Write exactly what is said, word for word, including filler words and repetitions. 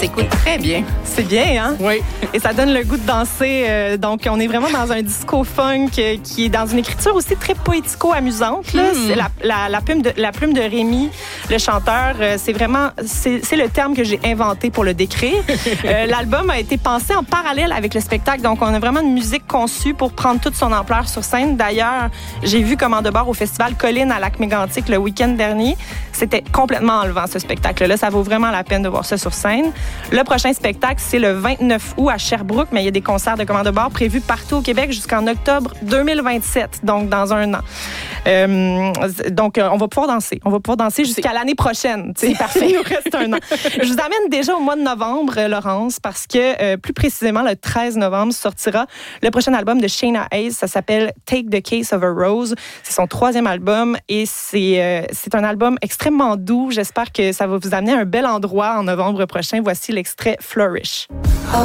s'écoute très bien. C'est bien, hein? Oui. Et ça donne le goût de danser. Euh, donc, on est vraiment dans un disco funk euh, qui est dans une écriture aussi très poético-amusante. Là. Mm. C'est la, la, la, plume de, la plume de Rémi, le chanteur. Euh, c'est vraiment... C'est, c'est le terme que j'ai inventé pour le décrire. euh, l'album a été pensé en parallèle avec le spectacle. Donc, on a vraiment une musique conçue pour prendre toute son ampleur sur scène. D'ailleurs, j'ai vu Commande de bord au festival Colline à Lac-Mégantic le week-end dernier. C'était complètement enlevant, ce spectacle-là. Ça vaut vraiment la peine de voir ça sur scène. Le prochain spectacle, c'est le vingt-neuf août à Sherbrooke, mais il y a des concerts de Commande de bord prévus partout au Québec jusqu'en octobre deux mille vingt-sept, donc dans un an. Euh, donc, on va pouvoir danser. On va pouvoir danser jusqu'à l'année prochaine. C'est parfait. Il nous reste un an. Je vous amène déjà au mois de novembre, Laurence, parce que euh, plus précisément, le treize novembre, sortira le prochain album de Shayna Hayes. Ça s'appelle Take the Case of a Rose. C'est son troisième album et c'est, euh, c'est un album extrêmement doux. J'espère que ça va vous amener à un bel endroit en novembre prochain. Voici l'extrait Flourish.